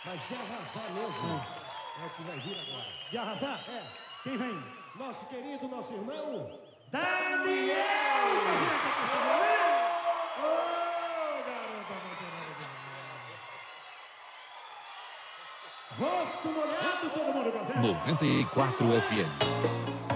Mas de arrasar mesmo. É o que vai vir agora. De arrasar? É. Quem vem? Nosso querido, nosso irmão, Daniel! Ô, garota, Rosto molhado, todo mundo fazendo. 94 FM.